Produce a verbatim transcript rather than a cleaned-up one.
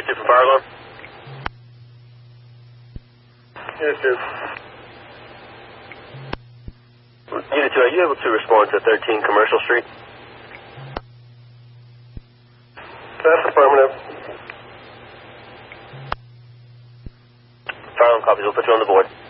Unit two for fire alarm. Unit two. Unit two, are you able to respond to thirteen Commercial Street? That's affirmative. Fire alarm copies. We'll put you on the board.